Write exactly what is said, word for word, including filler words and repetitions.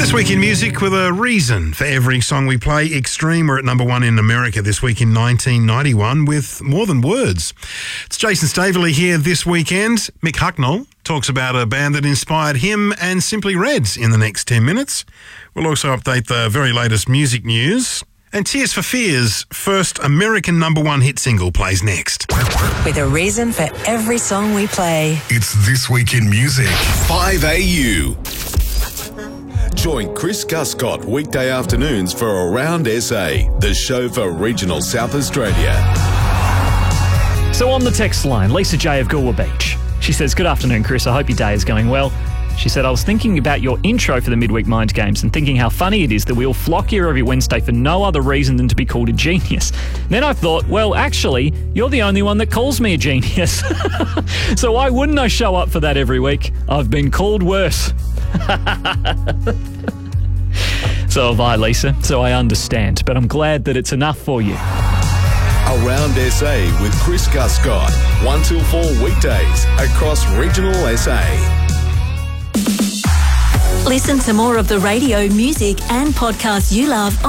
This week in music with a reason for every song we play. Extreme were at number one in America this week in nineteen ninety-one with More Than Words. It's Jason Staveley here this weekend. Mick Hucknall talks about a band that inspired him and Simply Red in the next ten minutes. We'll also update the very latest music news. And Tears for Fears' first American number one hit single plays next. With a reason for every song we play. It's This Week in Music. five A U. Join Chris Guscott weekday afternoons for Around S A, the show for regional South Australia. So on the text line, Lisa J of Goolwa Beach. She says, "Good afternoon, Chris. I hope your day is going well." She said, "I was thinking about your intro for the Midweek Mind Games and thinking how funny it is that we all flock here every Wednesday for no other reason than to be called a genius. Then I thought, well, actually, you're the only one that calls me a genius. So why wouldn't I show up for that every week? I've been called worse." So have I, Lisa, so I understand, but I'm glad that it's enough for you. Around S A with Chris Guscott, one till four weekdays across regional S A. Listen to more of the radio, music and podcasts you love